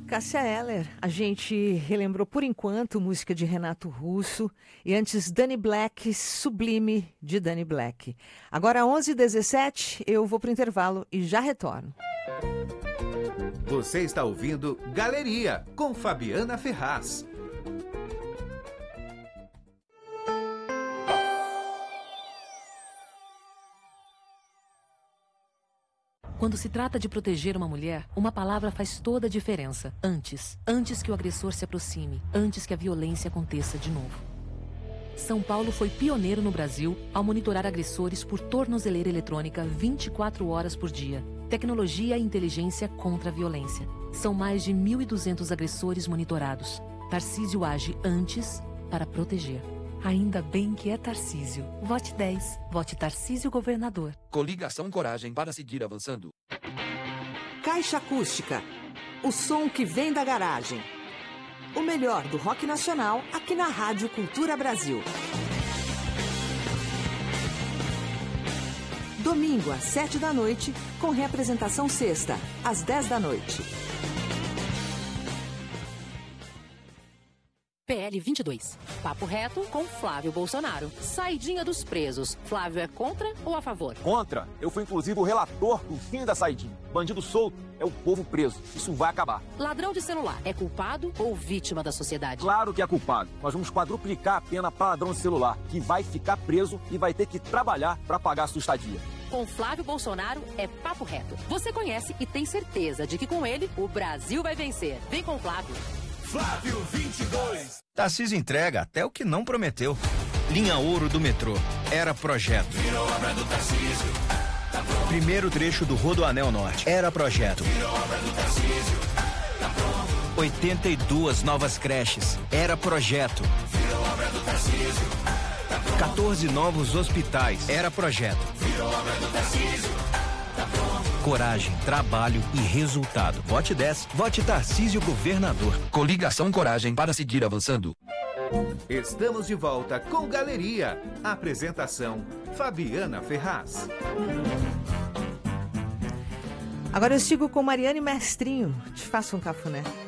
Cássia Eller, a gente relembrou por enquanto música de Renato Russo e antes Danny Black, Sublime de Danny Black. Agora 11h17, eu vou pro intervalo e já retorno. Você está ouvindo Galeria com Fabiana Ferraz. Quando se trata de proteger uma mulher, uma palavra faz toda a diferença. Antes. Antes que o agressor se aproxime. Antes que a violência aconteça de novo. São Paulo foi pioneiro no Brasil ao monitorar agressores por tornozeleira eletrônica 24 horas por dia. Tecnologia e inteligência contra a violência. São mais de 1.200 agressores monitorados. Tarcísio age antes para proteger. Ainda bem que é Tarcísio. Vote 10. Vote Tarcísio Governador. Coligação Coragem para seguir avançando. Caixa Acústica. O som que vem da garagem. O melhor do rock nacional aqui na Rádio Cultura Brasil. Domingo às 7 da noite, com reapresentação sexta, às 10 da noite. PL 22. Papo reto com Flávio Bolsonaro. Saidinha dos presos. Flávio é contra ou a favor? Contra. Eu fui inclusive o relator do fim da saidinha. Bandido solto é o povo preso. Isso vai acabar. Ladrão de celular é culpado ou vítima da sociedade? Claro que é culpado. Nós vamos quadruplicar a pena para ladrão de celular, que vai ficar preso e vai ter que trabalhar para pagar a sua estadia. Com Flávio Bolsonaro é papo reto. Você conhece e tem certeza de que com ele o Brasil vai vencer. Vem com Flávio. Flávio 22. Tarcísio entrega até o que não prometeu. Linha Ouro do metrô. Era projeto. Virou obra do Tarcísio. Tá pronto. Primeiro trecho do Rodoanel Norte. Era projeto. Virou obra do Tarcísio. Tá pronto. 82 novas creches. Era projeto. Virou obra do Tarcísio. Tá pronto. 14 novos hospitais. Era projeto. Virou obra do Tarcísio. Tá pronto. Coragem, trabalho e resultado. Vote 10. Vote Tarcísio Governador. Coligação Coragem para seguir avançando. Estamos de volta com Galeria. Apresentação, Fabiana Ferraz. Agora eu sigo com Mariane Mestrinho. Te faço um cafuné.